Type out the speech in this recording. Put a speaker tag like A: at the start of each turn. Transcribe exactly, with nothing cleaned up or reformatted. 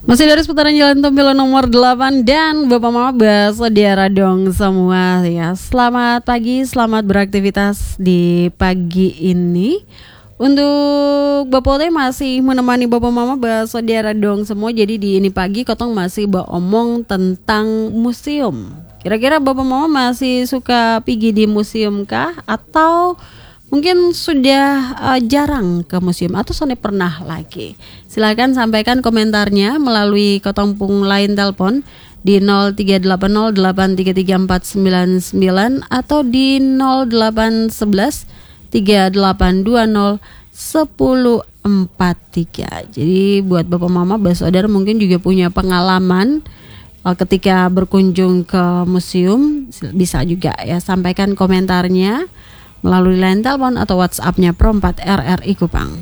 A: Masih dari seputaran Jalan Tompilo nomor delapan dan Bapak Mama bersaudara dong semua ya. Selamat pagi, selamat beraktivitas di pagi ini. Untuk Bapak Teh masih menemani Bapak Mama bersaudara dong semua. Jadi di ini pagi Kotong masih beromong tentang museum. Kira-kira Bapak Mama masih suka pergi di museum kah? Atau mungkin sudah uh, jarang ke museum atau soalnya pernah lagi. Silakan sampaikan komentarnya melalui Kotongpung line telepon di nol tiga delapan nol delapan tiga tiga empat sembilan sembilan atau di nol delapan satu satu tiga delapan dua nol satu nol empat tiga. Jadi buat Bapak Mama bersaudara mungkin juga punya pengalaman uh, ketika berkunjung ke museum, bisa juga ya sampaikan komentarnya melalui line telepon atau WhatsApp-nya Pro empat R R I Kupang.